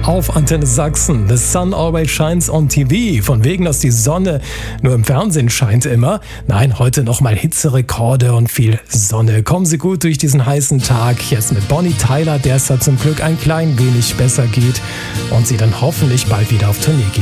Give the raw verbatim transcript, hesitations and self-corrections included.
Auf Antenne Sachsen. The sun always shines on T V. Von wegen, dass die Sonne nur im Fernsehen scheint immer. Nein, heute nochmal Hitzerekorde und viel Sonne. Kommen Sie gut durch diesen heißen Tag. Jetzt mit Bonnie Tyler, der es da zum Glück ein klein wenig besser geht und sie dann hoffentlich bald wieder auf Tournee geht.